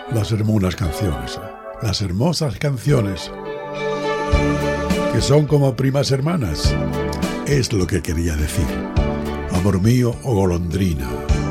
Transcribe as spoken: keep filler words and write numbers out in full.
las hermosas canciones, las hermosas canciones que son como primas hermanas, es lo que quería decir. Amor mío o golondrina.